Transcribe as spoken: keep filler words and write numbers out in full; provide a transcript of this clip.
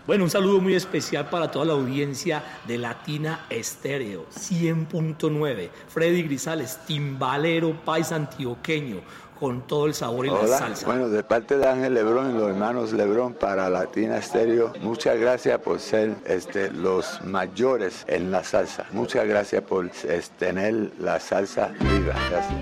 Bueno, un saludo muy especial para toda la audiencia de Latina Estéreo cien punto nueve. Freddy Grisales, timbalero, paisa antioqueño, con todo el sabor y Hola, la salsa. Bueno, de parte de Ángel Lebrón y los hermanos Lebrón para Latina Estéreo, muchas gracias por ser este, los mayores en la salsa. Muchas gracias por este, tener la salsa viva. Gracias.